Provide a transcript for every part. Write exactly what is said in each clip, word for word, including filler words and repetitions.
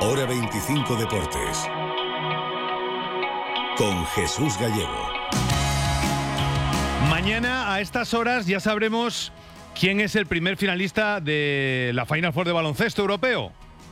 Hora veinticinco Deportes. Con Jesús Gallego. Mañana a estas horas ya sabremos quién es el primer finalista de la Final Four de baloncesto europeo.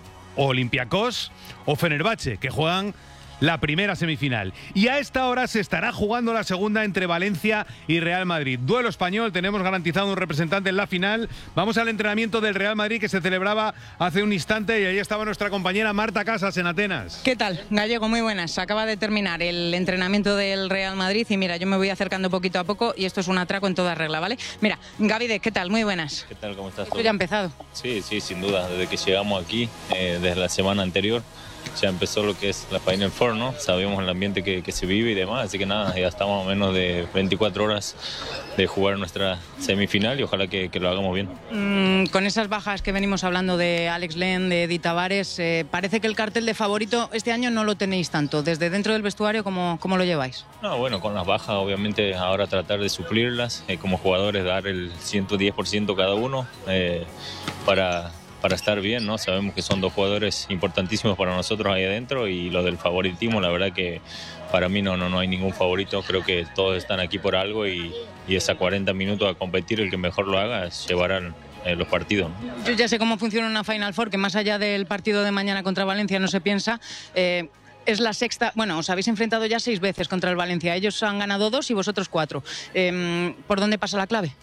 O Olympiacos o Fenerbahce, que juegan la primera semifinal. Y a esta hora se estará jugando la segunda entre Valencia y Real Madrid. Duelo español, tenemos garantizado un representante en la final. Vamos al entrenamiento del Real Madrid que se celebraba hace un instante y ahí estaba nuestra compañera Marta Casas en Atenas. ¿Qué tal, Gallego? Muy buenas. Acaba de terminar el entrenamiento del Real Madrid y mira, yo me voy acercando poquito a poco y esto es un atraco en toda regla, ¿vale? Mira, Gavide, ¿qué tal? Muy buenas. ¿Qué tal? ¿Cómo estás? ¿Esto ya ha empezado? Sí, sí, sin duda. Desde que llegamos aquí, eh, desde la semana anterior, ya empezó lo que es la Final Four, ¿no? Sabemos el ambiente que, que se vive y demás, así que nada, ya estamos a menos de veinticuatro horas de jugar nuestra semifinal y ojalá que, que lo hagamos bien. Mm, con esas bajas que venimos hablando de Alex Len, de Edith Tavares, eh, parece que el cartel de favorito este año no lo tenéis tanto. Desde dentro del vestuario, ¿cómo, cómo lo lleváis? No, bueno, con las bajas obviamente ahora tratar de suplirlas, eh, como jugadores dar el ciento diez por ciento cada uno eh, para... para estar bien, ¿no? Sabemos que son dos jugadores importantísimos para nosotros ahí adentro y lo del favoritismo, la verdad que para mí no, no, no hay ningún favorito, creo que todos están aquí por algo y, y es a cuarenta minutos a competir, el que mejor lo haga llevarán eh, los partidos, ¿no? Yo ya sé cómo funciona una Final Four, que más allá del partido de mañana contra Valencia no se piensa... Eh, Es la sexta, bueno, os habéis enfrentado ya seis veces contra el Valencia, ellos han ganado dos y vosotros cuatro. Eh, ¿Por dónde pasa la clave?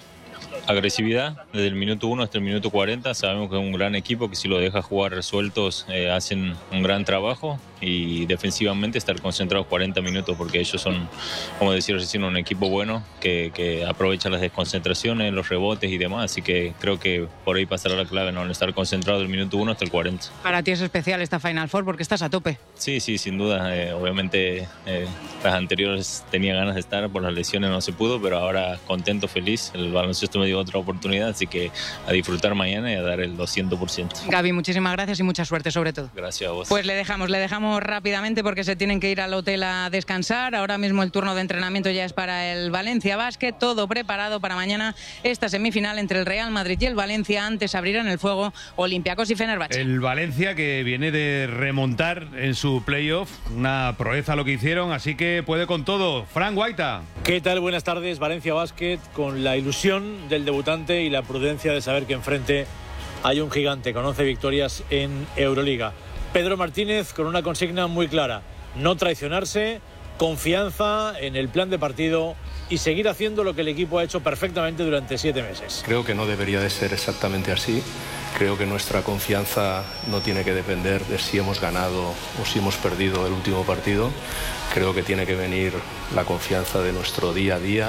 Agresividad, desde el minuto uno hasta el minuto cuarenta, sabemos que es un gran equipo que si lo deja jugar resueltos eh, hacen un gran trabajo y defensivamente estar concentrados cuarenta minutos porque ellos son, como decir recién, un equipo bueno que, que aprovecha las desconcentraciones, los rebotes y demás, así que creo que por ahí pasará la clave, ¿no? Estar concentrado del minuto uno hasta el cuarenta. Para ti es especial esta Final Four porque estás a tope. Sí, sí, sin duda, eh, obviamente eh, las anteriores tenía ganas de estar, por las lesiones no se pudo, pero ahora contento, feliz, el baloncesto me dio otra oportunidad, así que a disfrutar mañana y a dar el doscientos por ciento. Gaby, muchísimas gracias y mucha suerte sobre todo. Gracias a vos. Pues le dejamos, le dejamos rápidamente porque se tienen que ir al hotel a descansar. Ahora mismo el turno de entrenamiento ya es para el Valencia Basket, todo preparado para mañana esta semifinal entre el Real Madrid y el Valencia. Antes abrirán el fuego Olympiacos y Fenerbahce. El Valencia que viene de remontar en su playoff, una proeza lo que hicieron, así que puede con todo. Fran Guaita. ¿Qué tal? Buenas tardes. Valencia Basket con la ilusión del debutante y la prudencia de saber que enfrente hay un gigante con once victorias en Euroliga. Pedro Martínez con una consigna muy clara: no traicionarse, confianza en el plan de partido y seguir haciendo lo que el equipo ha hecho perfectamente durante siete meses. Creo que no debería de ser exactamente así. Creo que nuestra confianza no tiene que depender de si hemos ganado o si hemos perdido el último partido. Creo que tiene que venir la confianza de nuestro día a día,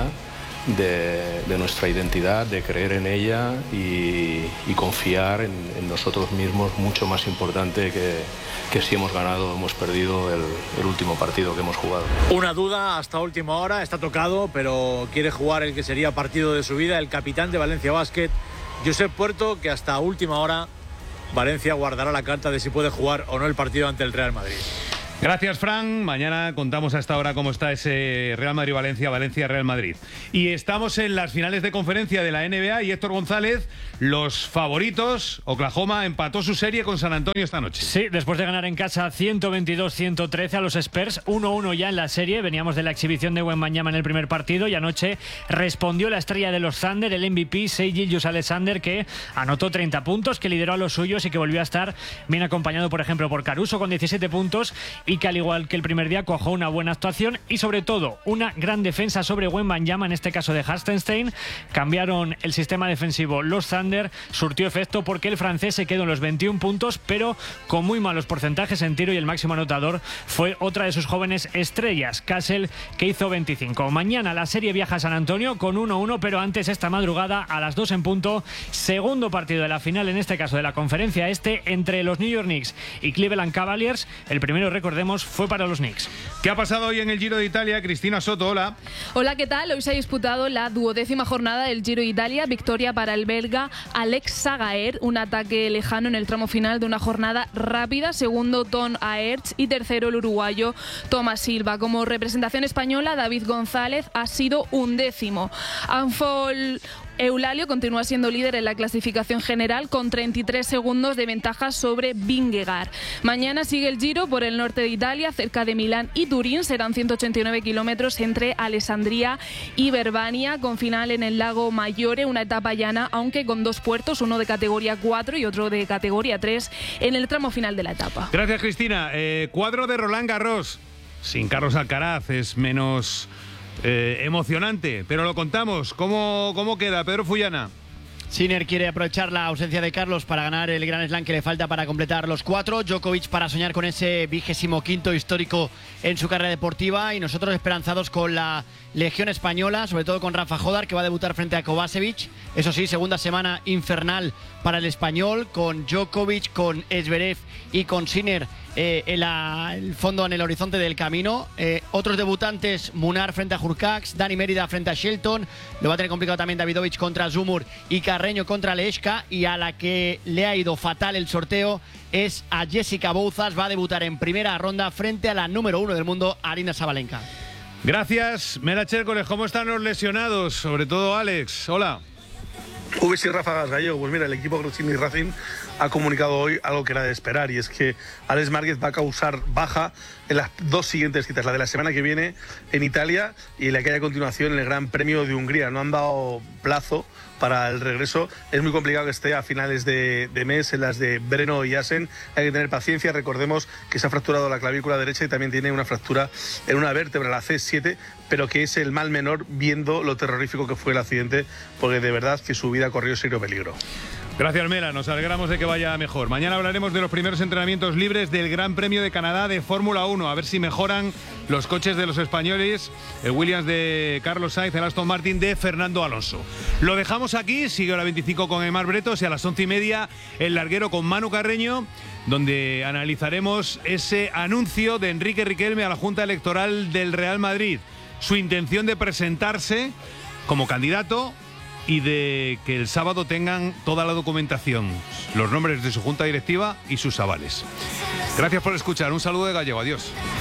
de, de nuestra identidad, de creer en ella y, y confiar en, en nosotros mismos, mucho más importante que, que si hemos ganado o hemos perdido el, el último partido que hemos jugado. Una duda hasta última hora, está tocado, pero quiere jugar el que sería partido de su vida, el capitán de Valencia Basket, Josep Puerto, que hasta última hora Valencia guardará la carta de si puede jugar o no el partido ante el Real Madrid. Gracias, Fran. Mañana contamos a esta hora cómo está ese Real Madrid-Valencia, Valencia-Real Madrid. Y estamos en las finales de conferencia de la N B A y Héctor González, los favoritos. Oklahoma empató su serie con San Antonio esta noche. Sí, después de ganar en casa ciento veintidós a ciento trece a los Spurs, uno uno ya en la serie. Veníamos de la exhibición de Wembanyama en el primer partido y anoche respondió la estrella de los Thunder, el M V P, Shai Gilgeous-Alexander, que anotó treinta puntos, que lideró a los suyos y que volvió a estar bien acompañado, por ejemplo, por Caruso con diecisiete puntos y que al igual que el primer día cuajó una buena actuación y sobre todo una gran defensa sobre Wembanyama, en este caso de Hartenstein. Cambiaron el sistema defensivo los Thunder, surtió efecto porque el francés se quedó en los veintiún puntos, pero con muy malos porcentajes en tiro, y el máximo anotador fue otra de sus jóvenes estrellas, Cassell, que hizo veinticinco. Mañana la serie viaja a San Antonio con uno uno, pero antes, esta madrugada a las dos en punto, segundo partido de la final, en este caso de la conferencia este, entre los New York Knicks y Cleveland Cavaliers. El primero, recordemos, fue para los Knicks. ¿Qué ha pasado hoy en el Giro de Italia? Cristina Soto, hola. Hola, ¿qué tal? Hoy se ha disputado la duodécima jornada del Giro de Italia. Victoria para el belga Alex Sagaer, un ataque lejano en el tramo final de una jornada rápida. Segundo, Tom Aerts, y tercero, el uruguayo Tomás Silva. Como representación española, David González ha sido undécimo. Anfol Eulalio continúa siendo líder en la clasificación general con treinta y tres segundos de ventaja sobre Vingegaard. Mañana sigue el Giro por el norte de Italia, cerca de Milán y Turín. Serán ciento ochenta y nueve kilómetros entre Alessandria y Verbania, con final en el lago Maggiore, una etapa llana, aunque con dos puertos, uno de categoría cuatro y otro de categoría tres, en el tramo final de la etapa. Gracias, Cristina. Eh, cuadro de Roland Garros. Sin Carlos Alcaraz es menos eh, emocionante, pero lo contamos. ¿Cómo, cómo queda, Pedro Fullana? Sinner quiere aprovechar la ausencia de Carlos para ganar el Grand Slam que le falta para completar los cuatro. Djokovic para soñar con ese vigésimo quinto histórico en su carrera deportiva. Y nosotros esperanzados con la Legión Española, sobre todo con Rafa Jodar, que va a debutar frente a Kovacevic. Eso sí, segunda semana infernal para el español, con Djokovic, con Zverev y con Sinner eh, en la, el fondo en el horizonte del camino. Eh, otros debutantes, Munar frente a Hurkacz, Dani Mérida frente a Shelton. Lo va a tener complicado también Davidovich contra Zumur y Carreño contra Lehecka. Y a la que le ha ido fatal el sorteo es a Jessica Bouzas. Va a debutar en primera ronda frente a la número uno del mundo, Aryna Sabalenka. Gracias, Mela Chércoles. ¿Cómo están los lesionados? Sobre todo Alex. Hola. V sí, Ráfagas Gallego. Pues mira, el equipo Grosini Racing ha comunicado hoy algo que era de esperar, y es que Alex Márquez va a causar baja en las dos siguientes citas, la de la semana que viene en Italia y la que hay a continuación en el Gran Premio de Hungría. No han dado plazo para el regreso. Es muy complicado que esté a finales de, de mes en las de Brno y Assen. Hay que tener paciencia. Recordemos que se ha fracturado la clavícula derecha y también tiene una fractura en una vértebra, la C siete, pero que es el mal menor viendo lo terrorífico que fue el accidente, porque de verdad que su vida corrió serio peligro. Gracias, Mela. Nos alegramos de que vaya mejor. Mañana hablaremos de los primeros entrenamientos libres del Gran Premio de Canadá de Fórmula uno. A ver si mejoran los coches de los españoles, el Williams de Carlos Sainz, el Aston Martin de Fernando Alonso. Lo dejamos aquí. Sigue a la veinticinco con Aimar Bretos y a las once y media el larguero con Manu Carreño, donde analizaremos ese anuncio de Enrique Riquelme a la Junta Electoral del Real Madrid. Su intención de presentarse como candidato y de que el sábado tengan toda la documentación, los nombres de su junta directiva y sus avales. Gracias por escuchar. Un saludo de Gallego. Adiós.